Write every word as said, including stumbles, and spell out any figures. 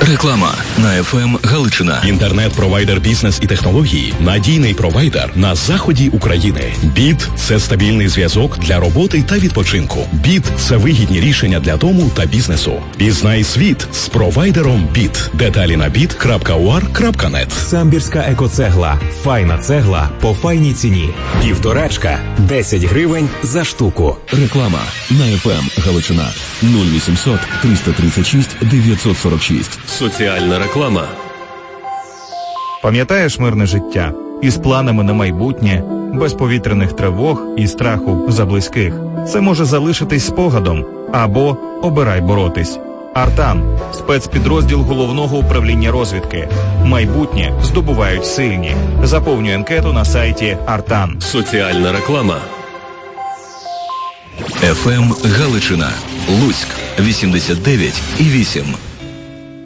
Реклама на еф ем Галичина. Інтернет-провайдер бізнес і технології. Надійний провайдер на заході України. Біт – це стабільний зв'язок для роботи та відпочинку. Біт – це вигідні рішення для дому та бізнесу. Пізнай світ з провайдером Біт. Деталі на біт крапка у ар крапка нет. Самбірська екоцегла. Файна цегла по файній ціні. Півторачка. десять гривень за штуку. Реклама на еф ем Галичина. нуль вісімсот триста тридцять шість дев'ятсот сорок шість. Соціальна реклама. Пам'ятаєш мирне життя? Із планами на майбутнє, без повітряних тривог і страху за близьких. Це може залишитись спогадом. Або обирай боротись. Артан – спецпідрозділ Головного управління розвідки. Майбутнє здобувають сильні. Заповнюй анкету на сайті Артан. Соціальна реклама. еф ем Галичина. Луцьк. вісімдесят дев'ять і вісім.